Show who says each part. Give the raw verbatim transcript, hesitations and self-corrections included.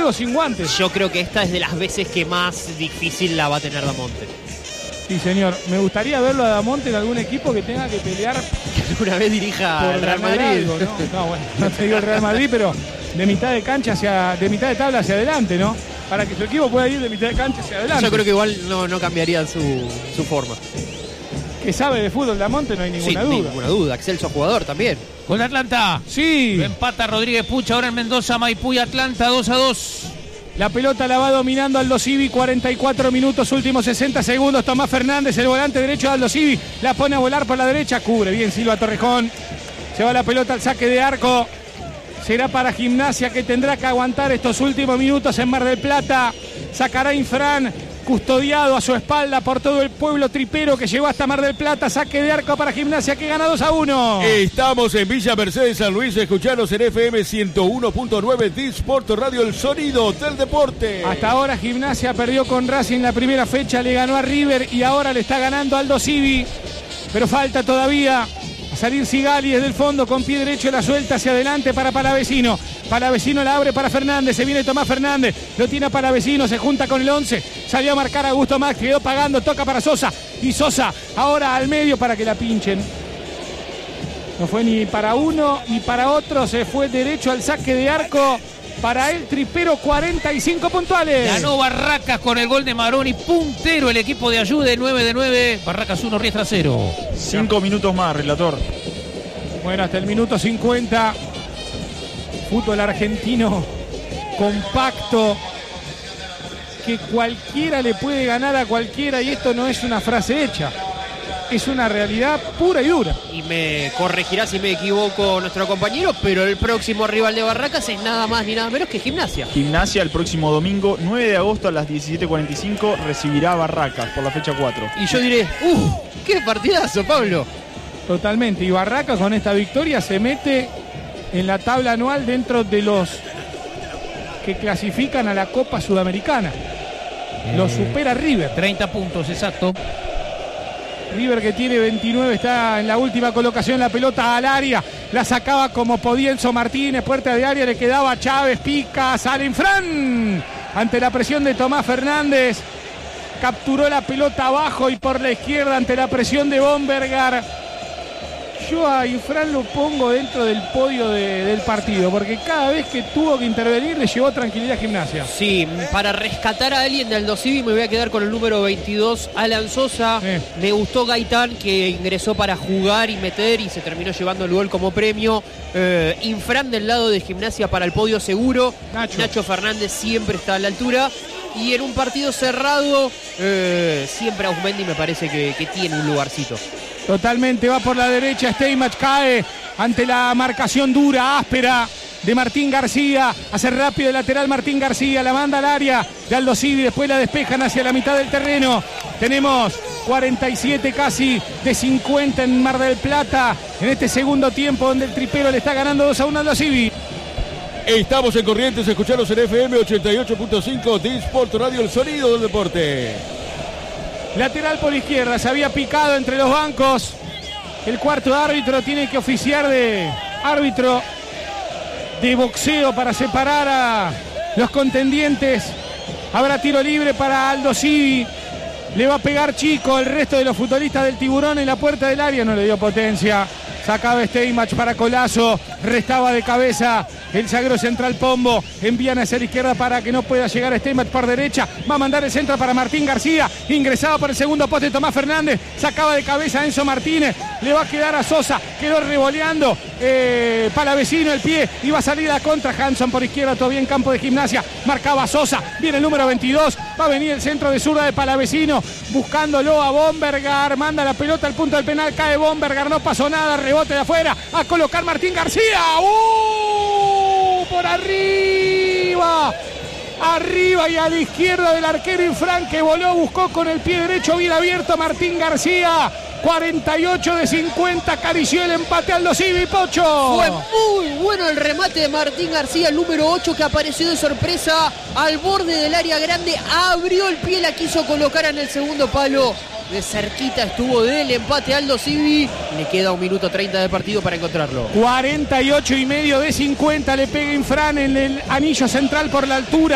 Speaker 1: juego sin guantes.
Speaker 2: Yo creo que esta es de las veces que más difícil la va a tener Damonte.
Speaker 1: Sí, señor. Me gustaría verlo a Damonte en algún equipo que tenga que pelear.
Speaker 2: Que alguna vez dirija
Speaker 1: por
Speaker 2: el Real
Speaker 1: ganar
Speaker 2: Madrid.
Speaker 1: algo, ¿no? No, bueno, no te digo el Real Madrid, pero de mitad de cancha hacia, de mitad de tabla hacia adelante, ¿no? Para que su equipo pueda ir de mitad de cancha hacia adelante.
Speaker 2: Yo creo que igual no, no cambiaría su, su forma.
Speaker 1: Que sabe de fútbol Damonte, no hay ninguna
Speaker 2: sí,
Speaker 1: duda.
Speaker 2: ninguna duda. Excelso jugador también.
Speaker 3: Con Atlanta.
Speaker 1: Sí.
Speaker 3: Lo empata Rodríguez Pucha ahora en Mendoza, Maipú y Atlanta, dos a dos.
Speaker 1: La pelota la va dominando Aldo Civi, cuarenta y cuatro minutos, últimos sesenta segundos. Tomás Fernández, el volante derecho de Aldo Civi, la pone a volar por la derecha, cubre bien Silva Torrejón. Se va la pelota al saque de arco. Será para Gimnasia, que tendrá que aguantar estos últimos minutos en Mar del Plata. Sacará Infran, custodiado a su espalda por todo el pueblo tripero que llegó hasta Mar del Plata. Saque de arco para Gimnasia, que gana dos a uno.
Speaker 4: Estamos en Villa Mercedes, San Luis. Escuchanos en F M ciento uno punto nueve Disport Radio, el sonido del deporte.
Speaker 1: Hasta ahora Gimnasia perdió con Racing la primera fecha, le ganó a River y ahora le está ganando Aldo Civi. Pero falta todavía a salir Sigali desde el fondo con pie derecho, la suelta hacia adelante para Palavecino. Palavecino la abre para Fernández, se viene Tomás Fernández, lo tiene a Palavecino, se junta con el once, salió a marcar a Augusto Max, quedó pagando, toca para Sosa, y Sosa ahora al medio para que la pinchen. No fue ni para uno ni para otro, se fue derecho al saque de arco para el tripero, cuarenta y cinco puntuales.
Speaker 3: Ganó Barracas con el gol de Maroni, puntero el equipo de Ayude, nueve de nueve, Barracas uno, Riestra cero.
Speaker 5: Cinco minutos más, relator.
Speaker 1: Bueno, hasta el minuto cincuenta. Fútbol argentino compacto, que cualquiera le puede ganar a cualquiera, y esto no es una frase hecha, es una realidad pura y dura.
Speaker 2: Y me corregirá si me equivoco nuestro compañero, pero el próximo rival de Barracas es nada más ni nada menos que Gimnasia.
Speaker 5: Gimnasia el próximo domingo, nueve de agosto a las diecisiete cuarenta y cinco, recibirá a Barracas por la fecha cuatro.
Speaker 2: Y yo diré, ¡uh! ¡Qué partidazo, Pablo!
Speaker 1: Totalmente, y Barracas con esta victoria se mete en la tabla anual dentro de los que clasifican a la Copa Sudamericana. Eh, Lo supera River.
Speaker 3: treinta puntos, exacto.
Speaker 1: River, que tiene veintinueve, está en la última colocación, la pelota al área, la sacaba como podía Enzo Martínez, puerta de área, le quedaba a Chávez, pica, sale Infran, ante la presión de Tomás Fernández, capturó la pelota abajo y por la izquierda ante la presión de Bombergar. Yo a Infran lo pongo dentro del podio de, del partido, porque cada vez que tuvo que intervenir le llevó tranquilidad a Gimnasia.
Speaker 2: Sí, para rescatar a alguien de Aldo Civi me voy a quedar con el número veintidós, Alan Sosa. Eh. Me gustó Gaitán, que ingresó para jugar y meter y se terminó llevando el gol como premio. Eh, Infran del lado de Gimnasia para el podio seguro. Nacho, Nacho Fernández siempre está a la altura. Y en un partido cerrado, eh, siempre Ausmendi me parece que, que tiene un lugarcito.
Speaker 1: Totalmente, va por la derecha, Steinmach cae ante la marcación dura, áspera de Martín García, hace rápido el lateral Martín García, la manda al área de Aldo Civi, después la despejan hacia la mitad del terreno. Tenemos cuarenta y siete casi de cincuenta en Mar del Plata, en este segundo tiempo donde el tripero le está ganando dos a uno a Aldo Civi.
Speaker 4: Estamos en Corrientes, escucharos en F M ochenta y ocho punto cinco Disport Radio, el sonido del deporte.
Speaker 1: Lateral por izquierda, se había picado entre los bancos. El cuarto árbitro tiene que oficiar de árbitro de boxeo para separar a los contendientes. Habrá tiro libre para Aldo Civi. Le va a pegar Chico, el resto de los futbolistas del Tiburón en la puerta del área. No le dio potencia. Sacaba Steinmach para Colazo. Restaba de cabeza el sagro central Pombo. Envían hacia la izquierda para que no pueda llegar Steinmach por derecha. Va a mandar el centro para Martín García. Ingresaba por el segundo poste Tomás Fernández. Sacaba de cabeza a Enzo Martínez. Le va a quedar a Sosa. Quedó revoleando. Eh, Palavecino el pie. Iba a salir a contra. Hanson por izquierda todavía en campo de Gimnasia. Marcaba Sosa. Viene el número veintidós. Va a venir el centro de zurda de Palavecino. Buscándolo a Bombergar. Manda la pelota al punto del penal. Cae Bombergar. No pasó nada. Rebote de afuera. A colocar Martín García. ¡Uh! Por arriba. Arriba y a la izquierda del arquero Infran, que voló, buscó con el pie derecho bien abierto Martín García. cuarenta y ocho de cincuenta, acarició el empate Aldo Civi, Pocho.
Speaker 2: Fue muy bueno el remate de Martín García, el número ocho, que apareció de sorpresa al borde del área grande, abrió el pie, la quiso colocar en el segundo palo. De cerquita estuvo del empate Aldo Civi. Le queda un minuto treinta de partido para encontrarlo.
Speaker 1: cuarenta y ocho y medio de cincuenta, le pega Infran en el anillo central por la altura.